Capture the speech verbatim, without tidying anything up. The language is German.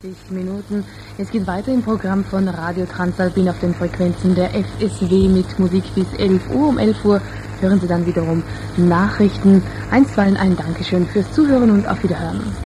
Minuten. Es geht weiter im Programm von Radio Transalpin auf den Frequenzen der F S W mit Musik bis elf Uhr. Um elf Uhr hören Sie dann wiederum Nachrichten. Einstweilen ein Dankeschön fürs Zuhören und auf Wiederhören.